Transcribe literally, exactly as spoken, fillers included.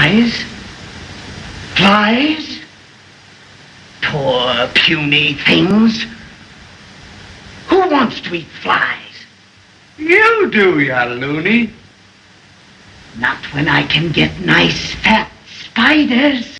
Flies? Flies? Poor, puny things. Who wants to eat flies? You do, ya loony. Not when I can get nice, fat spiders.